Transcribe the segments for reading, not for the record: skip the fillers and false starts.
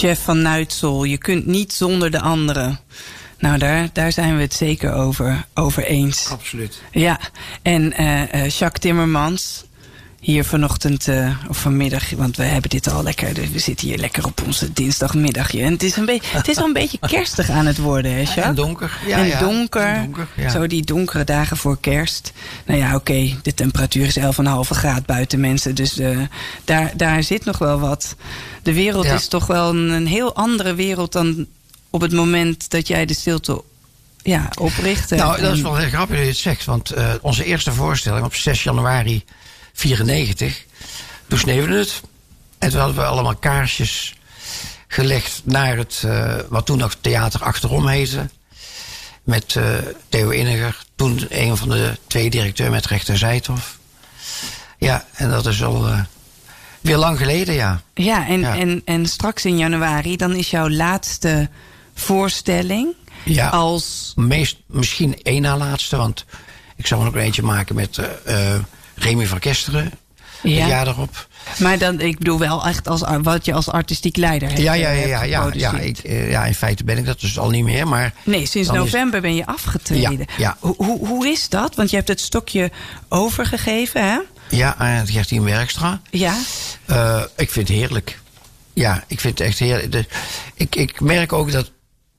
chef van Nuitsel. Je kunt niet zonder de anderen. Nou, daar zijn we het zeker over eens. Absoluut. Ja, en Jacques Timmermans... Hier vanochtend, of vanmiddag, want we hebben dit al lekker... We zitten hier lekker op onze dinsdagmiddagje. En het is al een beetje kerstig aan het worden, hè, Jacques? En donker. En donker. Ja. Zo die donkere dagen voor kerst. Nou ja, oké, de temperatuur is 11,5 graden buiten, mensen. Dus daar zit nog wel wat. De wereld is toch wel een heel andere wereld... dan op het moment dat jij de stilte oprichtte. Nou, dat is wel heel grappig dat je het zegt. Want onze eerste voorstelling op 6 januari... 94, toen sneeuwde het. En toen hadden we allemaal kaarsjes gelegd naar het, wat toen nog Theater Achterom heette. Met Theo Inniger, toen een van de 2 directeur met Rechter Zijthof. Ja, en dat is al weer lang geleden, ja. Ja, en straks in januari, dan is jouw laatste voorstelling als... Misschien één na laatste, want ik zou er nog eentje maken met... Remy van Kesteren, het jaar erop. Maar dan, ik bedoel wel echt wat je als artistiek leider hebt. Ja, in feite ben ik dat dus al niet meer. Maar nee, sinds november ben je afgetreden. Ja. Hoe is dat? Want je hebt het stokje overgegeven, hè? Ja, aan Gertien Werkstra. Ja. Ik vind het heerlijk. Ja, ik vind het echt heerlijk. Ik merk ook dat...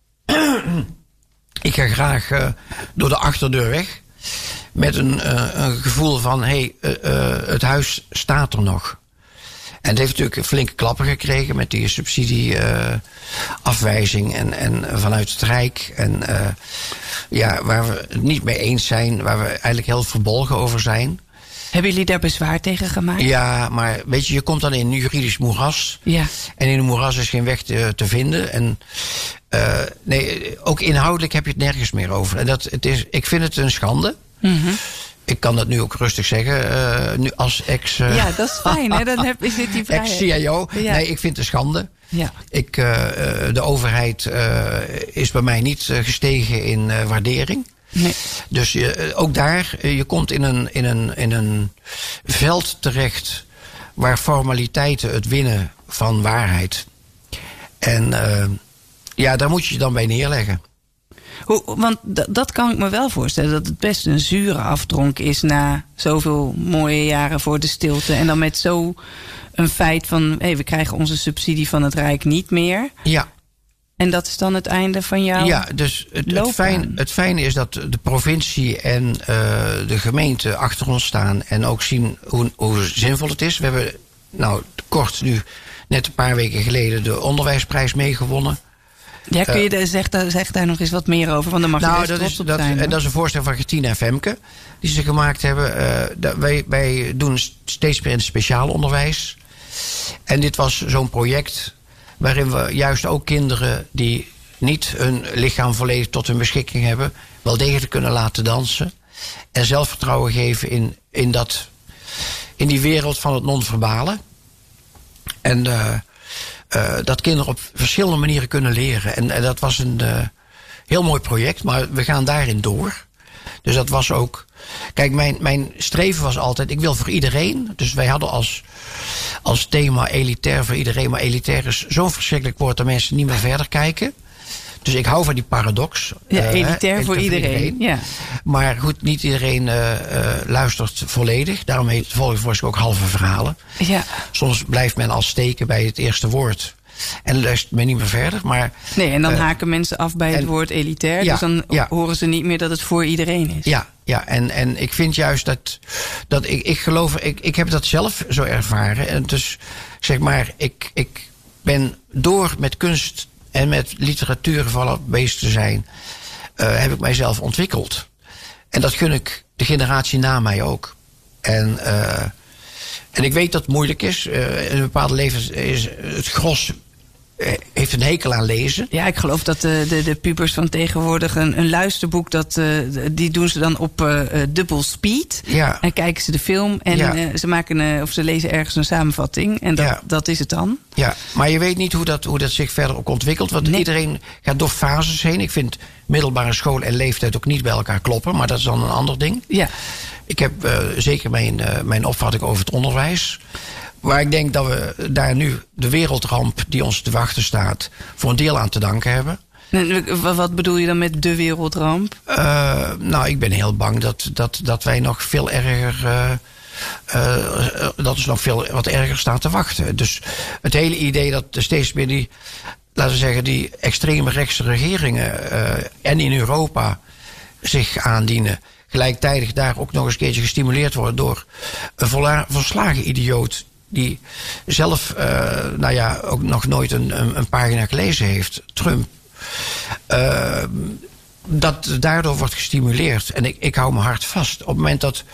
ik ga graag door de achterdeur weg... Met een gevoel van, het huis staat er nog. En het heeft natuurlijk flinke klappen gekregen... met die subsidieafwijzing en vanuit het Rijk. En waar we het niet mee eens zijn... waar we eigenlijk heel verbolgen over zijn. Hebben jullie daar bezwaar tegen gemaakt? Ja, maar weet je komt dan in een juridisch moeras. Ja. En in een moeras is geen weg te vinden. En ook inhoudelijk heb je het nergens meer over. En ik vind het een schande... Mm-hmm. Ik kan dat nu ook rustig zeggen, nu als ex... ja, dat is fijn, hè? Dan zit die vrijheid. Ex-CIO. Ja. Nee, ik vind het een schande. Ja. De overheid is bij mij niet gestegen in waardering. Nee. Dus ook daar, je komt in een veld terecht... waar formaliteiten het winnen van waarheid. En daar moet je je dan bij neerleggen. Want dat kan ik me wel voorstellen, dat het best een zure afdronk is... na zoveel mooie jaren voor de stilte. En dan met zo een feit van, we krijgen onze subsidie van het Rijk niet meer. Ja. En dat is dan het einde van jouw dus het fijne is dat de provincie en de gemeente achter ons staan... en ook zien hoe zinvol het is. We hebben kort nu, net een paar weken geleden... de onderwijsprijs meegewonnen... Ja, kun je zeg daar nog eens wat meer over? Want dan mag je trots op zijn. Dat is een voorstel van Gertien en Femke. Die ze gemaakt hebben. Wij doen steeds meer in het speciaal onderwijs. En dit was zo'n project... waarin we juist ook kinderen... die niet hun lichaam volledig tot hun beschikking hebben... wel degelijk kunnen laten dansen. En zelfvertrouwen geven in die wereld van het non-verbale. En... dat kinderen op verschillende manieren kunnen leren. En dat was een heel mooi project, maar we gaan daarin door. Dus dat was ook... Kijk, mijn streven was altijd, ik wil voor iedereen... Dus wij hadden als thema elitair voor iedereen... maar elitair is zo'n verschrikkelijk woord... dat mensen niet meer verder kijken. Dus ik hou van die paradox. Ja, elitair voor iedereen. Ja. Maar goed, niet iedereen luistert volledig. Daarom heet het volgens ook halve verhalen. Ja. Soms blijft men al steken bij het eerste woord. En luistert men niet meer verder. Maar, en dan haken mensen af bij het woord elitair. Dus dan horen ze niet meer dat het voor iedereen is. Ja, en ik vind juist dat ik geloof... Ik heb dat zelf zo ervaren. En dus zeg maar, ik ben door met kunst... en met literatuur vooral bezig te zijn... heb ik mijzelf ontwikkeld. En dat gun ik de generatie na mij ook. En ik weet dat het moeilijk is. In een bepaalde leven is het gros... heeft een hekel aan lezen. Ja, ik geloof dat de pubers van tegenwoordig een luisterboek... die doen ze dan op dubbel speed. Ja. En kijken ze de film en ze maken of ze lezen ergens een samenvatting. En dat is het dan. Ja, maar je weet niet hoe dat zich verder ook ontwikkelt. Want iedereen gaat door fases heen. Ik vind middelbare school en leeftijd ook niet bij elkaar kloppen. Maar dat is dan een ander ding. Ja. Ik heb zeker mijn opvatting over het onderwijs. Waar ik denk dat we daar nu de wereldramp die ons te wachten staat voor een deel aan te danken hebben. Wat bedoel je dan met de wereldramp? Nou, ik ben heel bang dat wij nog veel erger... dat is nog veel wat erger staan te wachten. Dus het hele idee dat er steeds meer die... laten we zeggen, die extreme rechtse regeringen... en in Europa zich aandienen... gelijktijdig daar ook nog eens een keertje gestimuleerd worden... door een volslagen idioot... die zelf ook nog nooit een pagina gelezen heeft. Trump. Dat daardoor wordt gestimuleerd. En ik hou me hard vast. Op het moment dat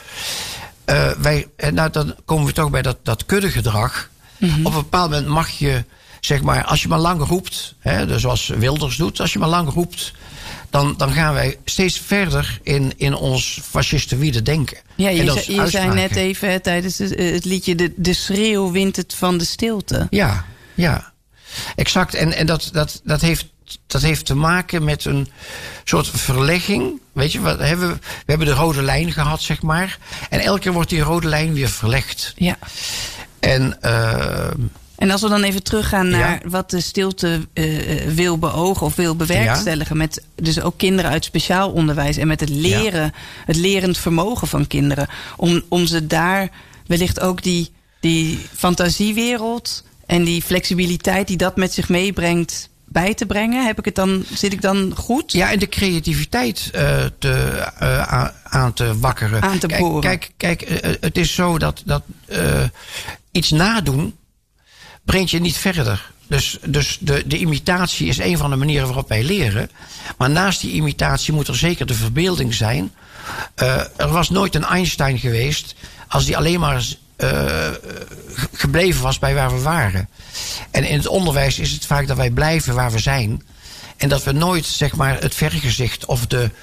dan komen we toch bij dat kuddegedrag. Mm-hmm. Op een bepaald moment mag je, zeg maar, als je maar lang roept... dus zoals Wilders doet, als je maar lang roept... Dan gaan wij steeds verder in ons fascistoïde denken. Ja, je zei net even tijdens het liedje... de schreeuw wint het van de stilte. Ja, exact. En dat heeft te maken met een soort verlegging. Weet je, we hebben de rode lijn gehad, zeg maar. En elke keer wordt die rode lijn weer verlegd. Ja. En als we dan even teruggaan naar wat de stilte wil beogen of wil bewerkstelligen... met dus ook kinderen uit speciaal onderwijs... en met het leren, het lerend vermogen van kinderen... om ze daar wellicht ook die fantasiewereld... en die flexibiliteit die dat met zich meebrengt... bij te brengen? Zit ik dan goed? Ja, en de creativiteit aan te wakkeren. Aan te boren. Kijk, het is zo dat iets nadoen... brengt je niet verder. Dus de imitatie is een van de manieren waarop wij leren. Maar naast die imitatie moet er zeker de verbeelding zijn. Er was nooit een Einstein geweest... als die alleen maar gebleven was bij waar we waren. En in het onderwijs is het vaak dat wij blijven waar we zijn... en dat we nooit, zeg maar, het vergezicht of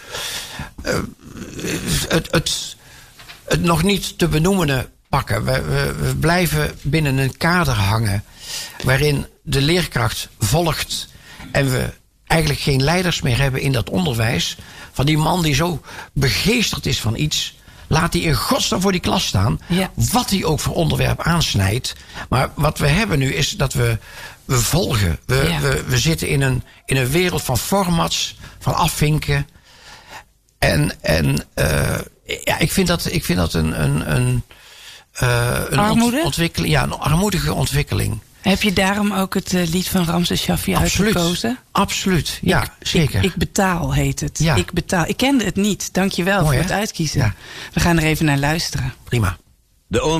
het nog niet te benoemene pakken. We blijven binnen een kader hangen... waarin de leerkracht volgt... en we eigenlijk geen leiders meer hebben in dat onderwijs... van die man die zo begeesterd is van iets... laat die in godsnaam voor die klas staan... wat hij ook voor onderwerp aansnijdt. Maar wat we hebben nu is dat we volgen. We zitten in een wereld van formats, van afvinken. Ik vind dat een ontwikkeling. Ja, een armoedige ontwikkeling. Heb je daarom ook het lied van Ramses Shaffi uitgekozen? Absoluut, ja, zeker. Ik betaal heet het. Ja. Ik betaal. Ik kende het niet. Dank je wel voor het uitkiezen. Ja. We gaan er even naar luisteren. Prima.